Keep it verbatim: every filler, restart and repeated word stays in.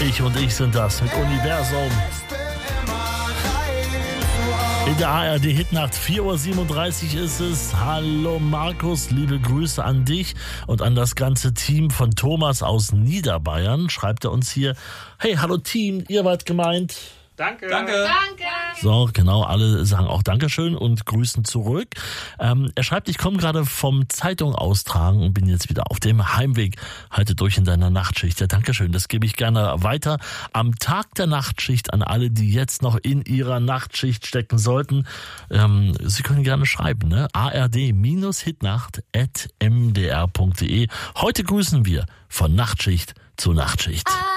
Ich und ich sind das mit Universum. In der A R D Hitnacht, vier Uhr siebenunddreißig ist es. Hallo Markus, liebe Grüße an dich und an das ganze Team von Thomas aus Niederbayern. Schreibt er uns hier, hey, hallo Team, ihr wart gemeint. Danke. Danke. Danke. So, genau, alle sagen auch Dankeschön und grüßen zurück. Ähm, er schreibt, ich komme gerade vom Zeitung austragen und bin jetzt wieder auf dem Heimweg. Halte durch in deiner Nachtschicht. Ja, Dankeschön, das gebe ich gerne weiter. Am Tag der Nachtschicht an alle, die jetzt noch in ihrer Nachtschicht stecken sollten. Ähm, Sie können gerne schreiben, ne? A R D Hitnacht at m d r punkt d e. Heute grüßen wir von Nachtschicht zu Nachtschicht.